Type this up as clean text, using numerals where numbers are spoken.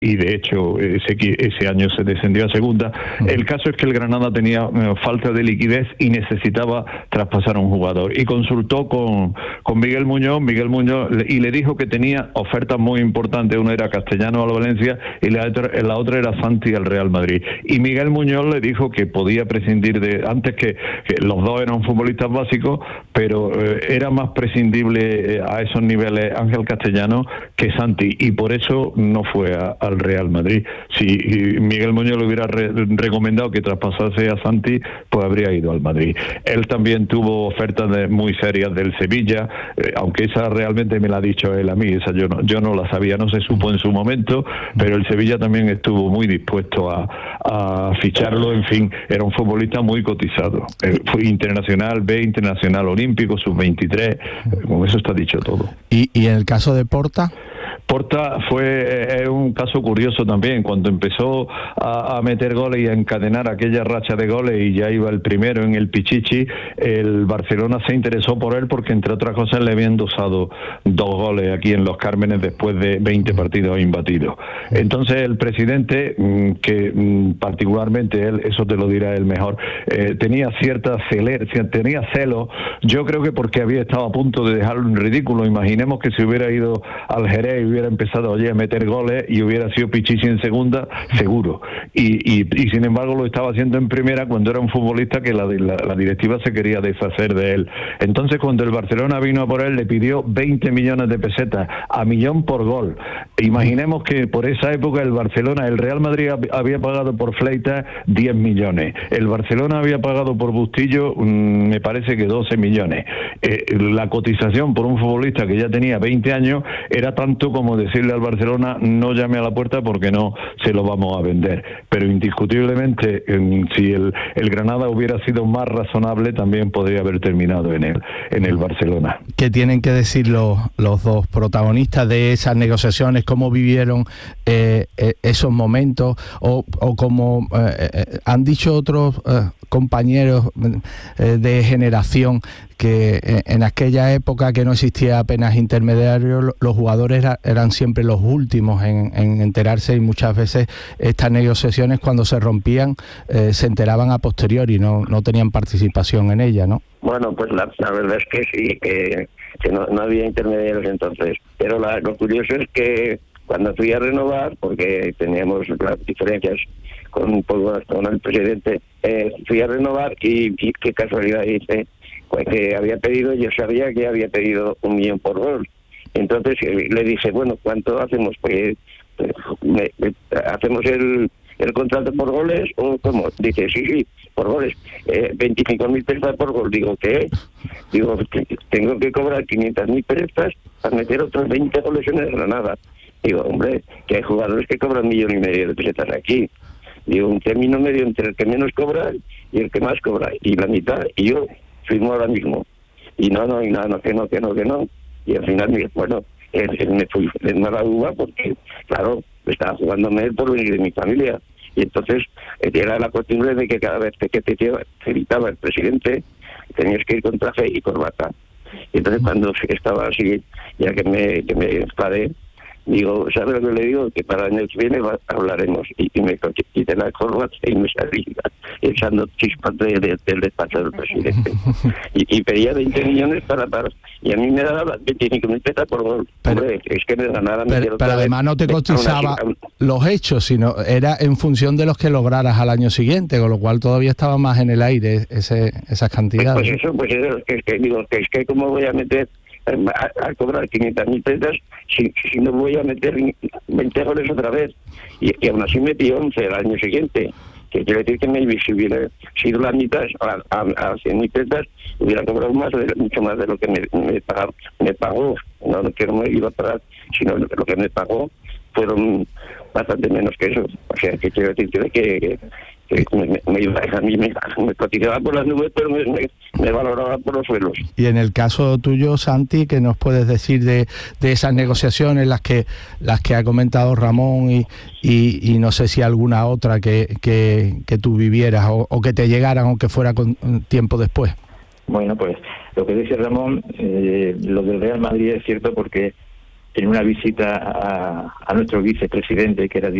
y de hecho ese año se descendió a segunda. El caso es que el Granada tenía falta de liquidez y necesitaba traspasar a un jugador, y consultó con Miguel Muñoz, y le dijo que tenía ofertas muy importantes. Una era Castellano al Valencia y la otra era Santi al Real Madrid, y Miguel Muñoz le dijo que podía prescindir de, antes que los dos eran futbolistas básicos, pero era más prescindible a esos niveles Ángel Castellano que Santi, y por eso no fue al Real Madrid. Si Miguel Muñoz le hubiera recomendado que traspasase a Santi, pues habría ido al Madrid. Él también tuvo ofertas muy serias del Sevilla, aunque esa realmente me la ha dicho él a mí, esa yo no la sabía, no se supo en su momento, pero el Sevilla también estuvo muy dispuesto a ficharlo. En fin, era un futbolista muy cotizado, fue internacional B, internacional olímpico, sub-23, con eso está dicho todo. ¿Y en el caso de Porta? Porta fue un caso curioso también. Cuando empezó a meter goles y a encadenar aquella racha de goles, y ya iba el primero en el Pichichi, el Barcelona se interesó por él porque, entre otras cosas, le habían dosado 2 goles aquí en Los Cármenes después de 20 partidos imbatidos. Entonces el presidente, que particularmente él, eso te lo dirá él mejor, tenía tenía celos, yo creo que porque había estado a punto de dejarlo en ridículo. Imaginemos que si hubiera ido al Jerez y hubiera empezado a meter goles y hubiera sido Pichichi en segunda, seguro. Y sin embargo lo estaba haciendo en primera, cuando era un futbolista que la directiva se quería deshacer de él. Entonces, cuando el Barcelona vino a por él, le pidió 20 millones de pesetas, a millón por gol. Imaginemos que por esa época el Real Madrid había pagado por Fleitas 10 millones. El Barcelona había pagado por Bustillo, me parece que 12 millones. La cotización por un futbolista que ya tenía 20 años era tanto como decirle al Barcelona: no llame a la puerta porque no se lo vamos a vender. Pero indiscutiblemente, si el Granada hubiera sido más razonable, también podría haber terminado en el Barcelona. ¿Qué tienen que decir los dos protagonistas de esas negociaciones? ¿Cómo vivieron esos momentos? O como han dicho otros compañeros de generación, que en aquella época, que no existía apenas intermediarios, los jugadores eran siempre los últimos en enterarse, y muchas veces estas negociaciones, cuando se rompían, se enteraban a posteriori, no tenían participación en ella, ¿no? Bueno, pues la verdad es que sí, que no había intermediarios entonces, pero lo curioso es que cuando fui a renovar, porque teníamos las diferencias con el presidente, fui a renovar y qué casualidad hice, pues que yo sabía que había pedido 1 millón por gol. Entonces le dije, bueno, ¿cuánto hacemos? Pues hacemos el contrato por goles, o ¿cómo? Dice, sí, por goles, 25.000 pesetas por gol. Digo, ¿qué? Digo, tengo que cobrar 500.000 pesetas para meter otros 20 goles en el Granada. Digo, hombre, que hay jugadores que cobran 1,5 millones de pesetas aquí. Digo, un término medio entre el que menos cobra y el que más cobra, y la mitad, y yo firmo ahora mismo. Y no, que no. Y al final, bueno, me fui de mala uva porque, claro, estaba jugándome él por venir de mi familia. Y entonces era la costumbre de que cada vez que te citaba el presidente, tenías que ir con traje y corbata. Y entonces, cuando estaba así, ya que me enfadé, digo, ¿sabes lo que le digo? Que para el año que viene hablaremos. Y me quité la corbata y me salí echando chispas del despacho del presidente. Y pedía 20 millones para y a mí me daba 25.000 pesetas por gol. Hombre, es que me ganara. Pero además no te cotizaba los hechos, sino era en función de los que lograras al año siguiente, con lo cual todavía estaba más en el aire esas cantidades. Pues eso, es que cómo voy a meter a cobrar 500.000 pesetas si no voy a meter 20 goles otra vez. Y aún así metí 11 el año siguiente, que quiere decir que si hubiera sido la mitad a 100.000 pesetas, hubiera cobrado mucho más de lo que me pagó. No que no me iba a pagar, sino lo que me pagó fueron bastante menos que eso. O sea, que quiero decir que me cotizaba por las nubes, pero me valoraba por los suelos. Y en el caso tuyo, Santi, ¿qué nos puedes decir de esas negociaciones, las que ha comentado Ramón, y no sé si alguna otra que tú vivieras o que te llegaran, aunque fuera con tiempo después? Bueno, pues lo que dice Ramón, lo del Real Madrid es cierto, porque en una visita a nuestro vicepresidente, que era